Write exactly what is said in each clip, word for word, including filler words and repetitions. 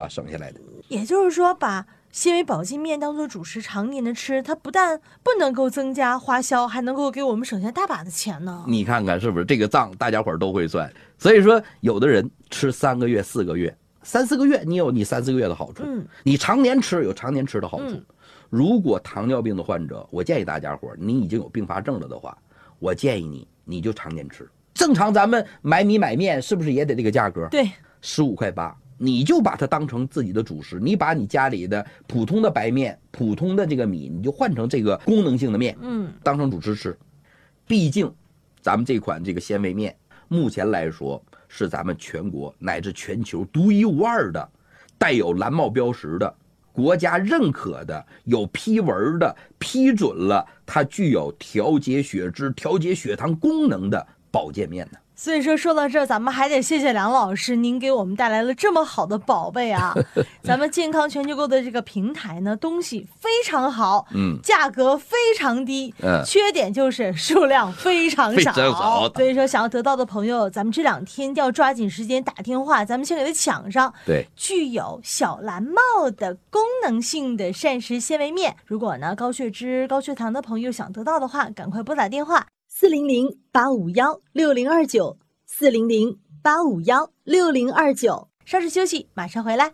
省下来的。 也就是说，把纤维保健面当做主食常年的吃，它不但不能够增加花销，还能够给我们省下大把的钱呢。 你看看是不是这个账大家伙都会算？所以说有的人吃三个月四个月三四个月，你有你三四个月的好处，嗯，你常年吃有常年吃的好处。嗯，如果糖尿病的患者，我建议大家伙你已经有并发症了的话，我建议你你就常年吃。正常咱们买米买面是不是也得这个价格？ 对， 十五块八，你就把它当成自己的主食，你把你家里的普通的白面、普通的这个米，你就换成这个功能性的面，嗯，当成主食吃。毕竟，咱们这款这个纤维面，目前来说是咱们全国乃至全球独一无二的，带有蓝帽标识的。国家认可的、有批文的、批准了它具有调节血脂、调节血糖功能的保健面呢。 所以说说到这儿，咱们还得谢谢梁老师，您给我们带来了这么好的宝贝啊！咱们健康全球购的这个平台呢，东西非常好，嗯，价格非常低，嗯，缺点就是数量非常少，非常少。所以说，想要得到的朋友，咱们这两天要抓紧时间打电话，咱们先给它抢上。 对， 具有小蓝帽的功能性的膳食纤维面，如果呢高血脂、高血糖的朋友想得到的话，赶快拨打电话。四零零八五幺六零二九，四零零八五幺六零二九。稍事休息，马上回来。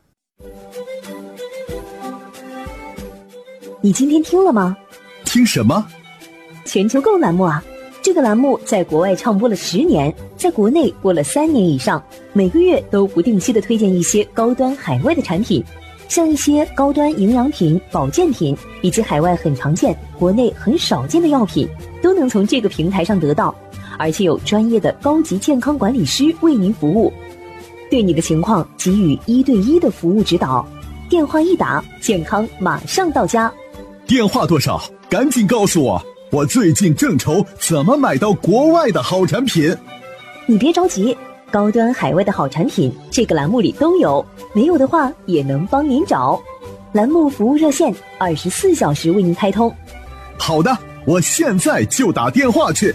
你今天听了吗？ 听什么？ 全球购栏目啊！这个栏目在国外唱播了十年，在国内播了三年以上，每个月都不定期的推荐一些高端海外的产品。像一些高端营养品、保健品，以及海外很常见、国内很少见的药品，都能从这个平台上得到，而且有专业的高级健康管理师为您服务，对你的情况给予一对一的服务指导。电话一打，健康马上到家。 电话多少？赶紧告诉我，我最近正愁怎么买到国外的好产品。 你别着急。高端海外的好产品，这个栏目里都有，没有的话也能帮您找。栏目服务热线二十四小时为您开通。 好的，我现在就打电话去。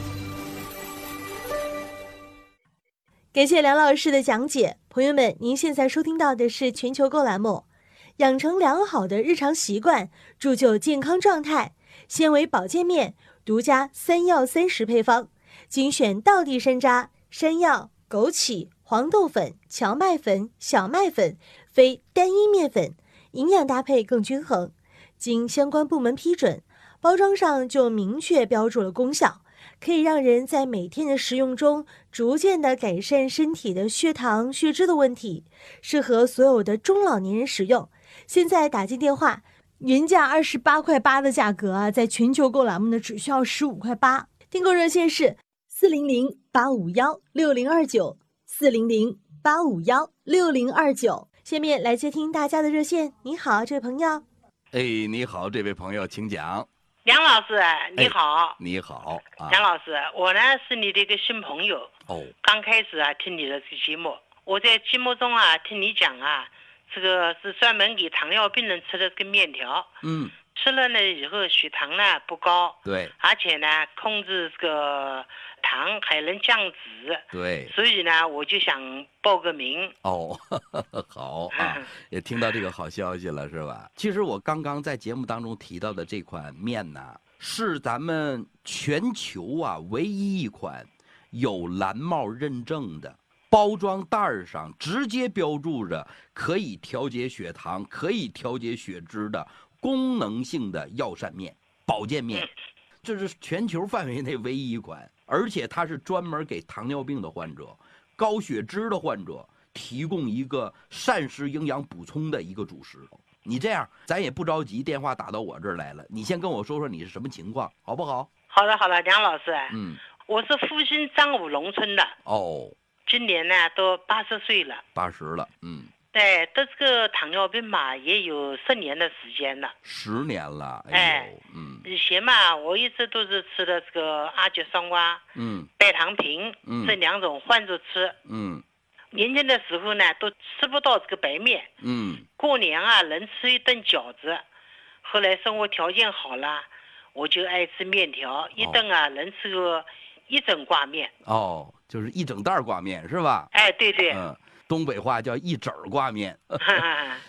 感谢梁老师的讲解，朋友们，您现在收听到的是全球购栏目。养成良好的日常习惯，铸就健康状态。纤维保健面独家三药三食配方，精选道地山楂、山药、枸杞、黄豆粉、荞麦粉、小麦粉，非单一面粉，营养搭配更均衡。经相关部门批准，包装上就明确标注了功效，可以让人在每天的食用中逐渐的改善身体的血糖、血脂的问题，适合所有的中老年人使用。现在打进电话，原价二十八块八的价格啊，在全球购栏目呢只需要十五块八。订购热线是四零零八五幺六零二九，四零零八五幺六零二九。下面来接听大家的热线。你好，这位朋友。 哎，你好，这位朋友，请讲。 梁老师，你好。 哎、你好、啊， 梁老师，我呢是你的一个新朋友。 哦。刚开始啊听你的这个节目，我在节目中啊听你讲啊，这个是专门给糖尿病人吃的这个面条。 嗯。 吃了呢以后血糖呢不高， 对， 而且呢控制这个糖还能降脂， 对， 所以呢我就想报个名。 哦，呵呵好啊，也听到这个好消息了是吧？其实我刚刚在节目当中提到的这款面呢，是咱们全球啊唯一一款有蓝帽认证的，包装袋上直接标注着可以调节血糖、可以调节血脂的功能性的药膳面、保健面，这是全球范围内唯一一款，而且它是专门给糖尿病的患者、高血脂的患者提供一个膳食营养补充的一个主食。你这样，咱也不着急，电话打到我这儿来了，你先跟我说说你是什么情况，好不好？ 好的，好的，梁老师， 嗯， 我是复兴张武农村的， 哦， 今年呢都八十岁了， 八十了，嗯。 对，得这个糖尿病嘛，也有十年的时间了。 十年了，哎呦， 哎， 嗯， 以前嘛，我一直都是吃的这个阿胶双胍， 嗯， 白糖平， 嗯， 这两种换着吃， 嗯， 年轻的时候呢，都吃不到这个白面， 嗯， 过年啊能吃一顿饺子，后来生活条件好了，我就爱吃面条，一顿啊、哦、能吃个一整挂面。 哦，就是一整袋挂面是吧？ 哎，对对。 嗯。东北话叫一整挂面